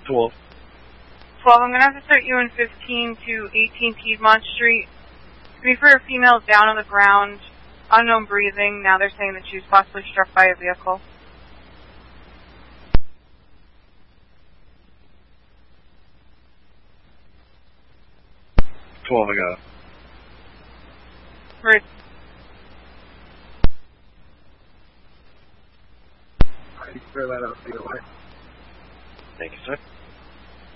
12. 12, I'm going to have to start you in 15 to 18 Piedmont Street. It's going to be for a female down on the ground, unknown breathing. Now they're saying that she was possibly struck by a vehicle. 12, I got it. Right. I can clear that up either way. Thank you, sir.